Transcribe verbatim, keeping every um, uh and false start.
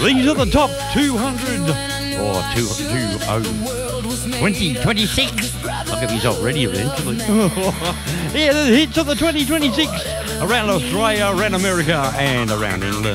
These are the top two hundred or two, two, oh, twenty twenty-six. I'll get myself ready eventually. Yeah, the hits of the twenty twenty-six around Australia, around America, and around England.